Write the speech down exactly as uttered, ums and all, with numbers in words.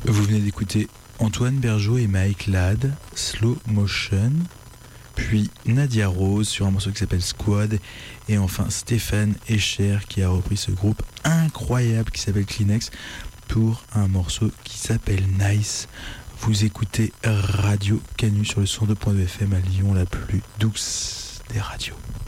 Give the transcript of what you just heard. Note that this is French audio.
Vous venez d'écouter Antoine Bergeau et Mike Ladd, Slow Motion, puis Nadia Rose sur un morceau qui s'appelle Squad, et enfin Stéphane Escher qui a repris ce groupe incroyable qui s'appelle Kleenex pour un morceau qui s'appelle Nice. Vous écoutez Radio Canu sur le cent deux point deux F M à Lyon, la plus douce des radios.